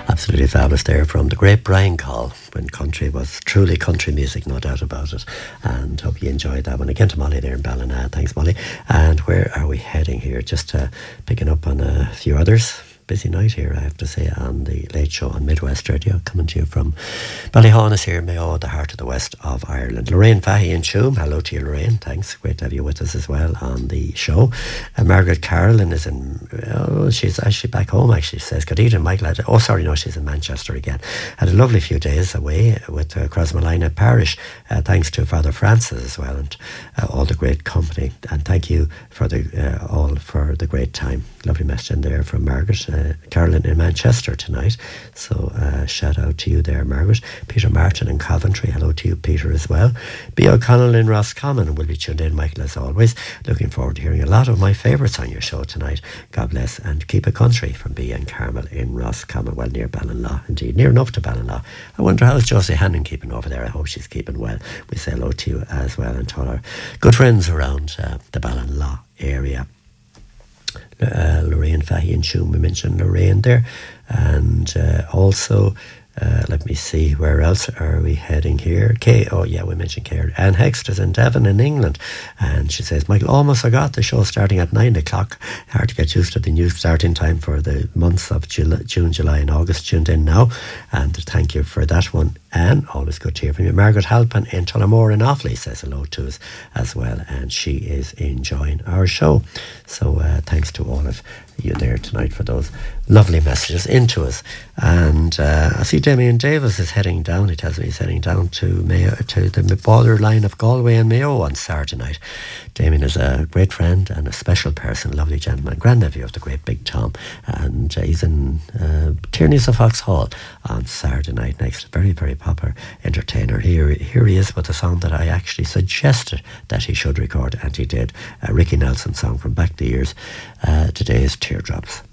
Absolutely fabulous there from the great Brian Call, when country was truly country music, no doubt about it. And hope you enjoyed that one. Again to Molly there in Ballina. Thanks, Molly. And where are we heading here? Just picking up on a few others. Busy night here, I have to say, on the Late Show on Midwest Radio, coming to you from Ballyhaunis here, Mayo, the heart of the west of Ireland. Lorraine Fahy in Tuam, hello to you, Lorraine, thanks, great to have you with us as well on the show. Margaret Carolyn is she's actually back home, actually, says, good evening, Michael. She's in Manchester again. Had a lovely few days away with Crossmolina Parish, thanks to Father Francis as well, and all the great company, and thank you for all for the great time. Lovely message in there from Margaret Carolyn in Manchester tonight, so shout out to you there, Margaret. Peter Martin in Coventry, hello to you, Peter, as well. B. O'Connell in Roscommon will be tuned in, Michael, as always. Looking forward to hearing a lot of my favourites on your show tonight. God bless and keep it country from B. and Carmel in Roscommon, well, near Ballinlaw, indeed, near enough to Ballinlaw. I wonder how's Josie Hannon keeping over there. I hope she's keeping well. We say hello to you as well, and to all our good friends around the Ballinlaw area. Lorraine Fahy in Tuam, we mentioned Lorraine there, and also let me see, where else are we heading here? We mentioned Kay. Anne Hexter's in Devon in England, and she says, Michael, almost forgot the show starting at 9 o'clock. Hard to get used to the new starting time for the months of June, July and August. Tuned in now, and thank you for that one, Anne. Always good to hear from you. Margaret Halpin in Tullamore in Offaly says hello to us as well, and she is enjoying our show. So thanks to all of you there tonight for those lovely messages into us. And I see Damien Davis is heading down. He tells me he's heading down to Mayo, to the borderline of Galway and Mayo on Saturday night. Damien is a great friend and a special person, lovely gentleman, grandnephew of the great Big Tom, and he's in Tierney's of Foxhall on Saturday night next. Very, very popular entertainer. Here he is with a song that I actually suggested that he should record, and he did. A Ricky Nelson song from back the years. Today is Teardrops.